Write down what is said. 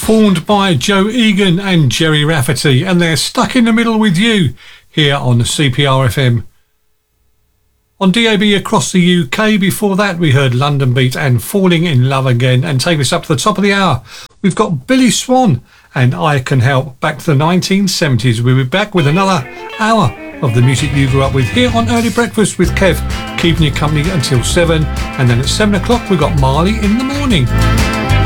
Formed by Joe Egan and Jerry Rafferty, and they're Stuck in the Middle with You here on CPR FM. On DAB across the UK, before that we heard London Beat and Falling in Love Again, and taking us up to the top of the hour, we've got Billy Swan and I Can Help, back to the 1970s. We'll be back with another hour of the music you grew up with here on Early Breakfast with Kev, keeping you company until 7, and then at 7 o'clock we've got Marley in the Morning.